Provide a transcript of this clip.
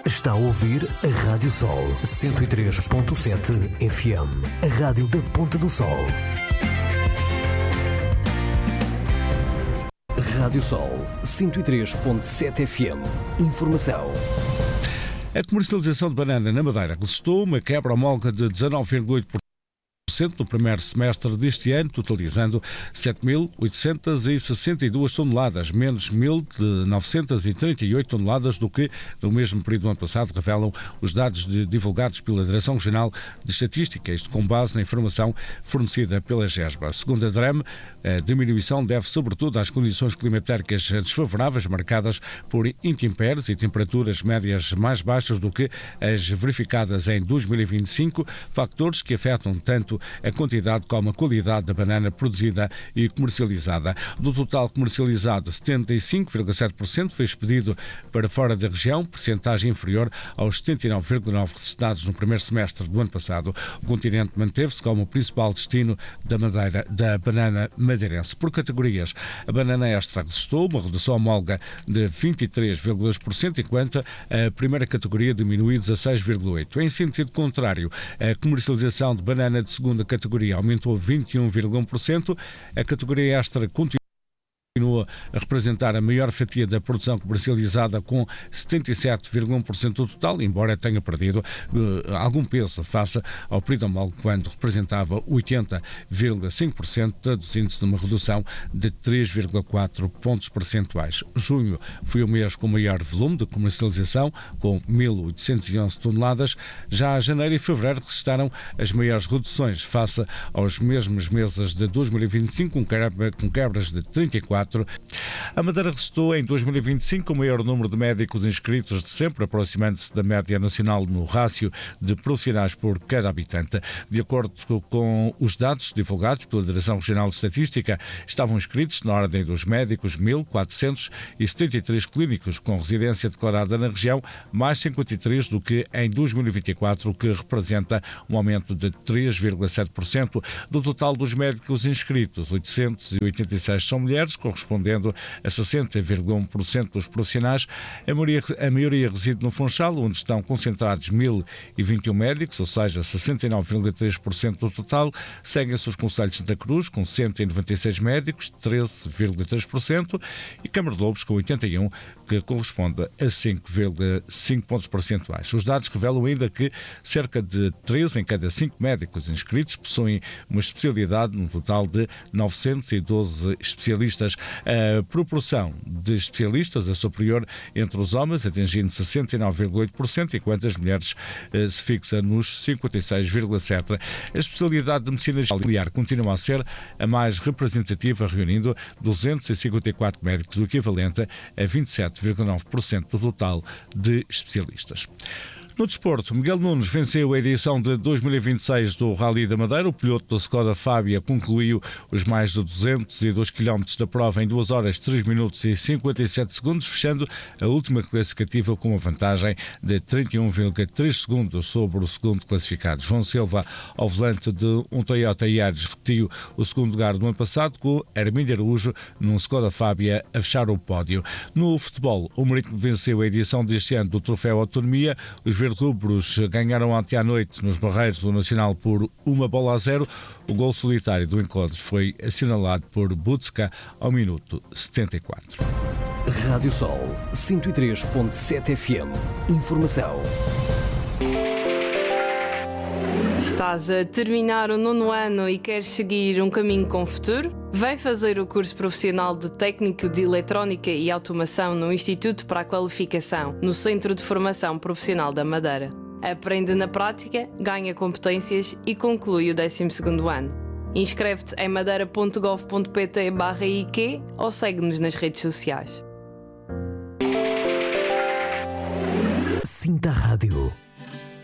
Está a ouvir a Rádio Sol 103.7 FM, a rádio da Ponta do Sol. Rádio Sol 103.7 FM. Informação. A comercialização de banana na Madeira resistou uma quebra-homóloga de 19,8% no primeiro semestre deste ano, totalizando 7.862 toneladas, menos 1.938 toneladas do que no mesmo período do ano passado, revelam os dados divulgados pela Direção Regional de Estatística, isto com base na informação fornecida pela GESBA. Segundo a DREM, a diminuição deve sobretudo às condições climatéricas desfavoráveis, marcadas por intempéries e temperaturas médias mais baixas do que as verificadas em 2025, factores que afetam tanto a quantidade como a qualidade da banana produzida e comercializada. Do total comercializado, 75,7% foi expedido para fora da região, percentagem inferior aos 79,9% registrados no primeiro semestre do ano passado. O continente manteve-se como o principal destino da banana madeirense. Por categorias, a banana extra resistou uma redução homóloga de 23,2%, enquanto a primeira categoria diminuiu 16,8%. Em sentido contrário, a comercialização de banana de segunda categoria aumentou 21,1%. A categoria extra continua a representar a maior fatia da produção comercializada, com 77,1% do total, embora tenha perdido algum peso face ao período homólogo, quando representava 80,5%, traduzindo-se numa redução de 3,4 pontos percentuais. Junho foi o mês com maior volume de comercialização, com 1.811 toneladas. Já janeiro e fevereiro registraram as maiores reduções face aos mesmos meses de 2025, com quebras de 34%. A Madeira resistou em 2025 o maior número de médicos inscritos de sempre, aproximando-se da média nacional no rácio de profissionais por cada habitante. De acordo com os dados divulgados pela Direção Regional de Estatística, estavam inscritos na ordem dos médicos 1.473 clínicos com residência declarada na região, mais 53 do que em 2024, o que representa um aumento de 3,7%. Do total dos médicos inscritos, 886 são mulheres, correspondendo a 60,1% dos profissionais. A maioria reside no Funchal, onde estão concentrados 1.021 médicos, ou seja, 69,3% do total. Seguem-se os concelhos de Santa Cruz, com 196 médicos, 13,3%, e Câmara de Lobos, com 81, que corresponde a 5,5 pontos percentuais. Os dados revelam ainda que cerca de 3 em cada 5 médicos inscritos possuem uma especialidade, num total de 912 especialistas. A proporção de especialistas é superior entre os homens, atingindo 69,8%, enquanto as mulheres se fixa nos 56,7%. A especialidade de medicina familiar continua a ser a mais representativa, reunindo 254 médicos, o equivalente a 27,9% do total de especialistas. No desporto, Miguel Nunes venceu a edição de 2026 do Rally da Madeira. O piloto da Skoda Fábia concluiu os mais de 202 km da prova em 2 horas, 3 minutos e 57 segundos, fechando a última classificativa com uma vantagem de 31,3 segundos sobre o segundo classificado. João Silva, ao volante de um Toyota Yaris, repetiu o segundo lugar do ano passado, com Armindo Araújo num Skoda Fábia a fechar o pódio. No futebol, o Marítimo venceu a edição deste ano do Troféu Autonomia. Os verde-rubros ganharam ontem à noite nos Barreiros do Nacional por 1-0. O gol solitário do encontro foi assinalado por Butska ao minuto 74. Rádio Sol 103.7 FM. Informação. Estás a terminar o 9º ano e queres seguir um caminho com futuro? Vem fazer o curso profissional de Técnico de Eletrónica e Automação no Instituto para a Qualificação, no Centro de Formação Profissional da Madeira. Aprende na prática, ganha competências e conclui o 12º ano. Inscreve-te em madeira.gov.pt/IQ ou segue-nos nas redes sociais. Sinta a rádio.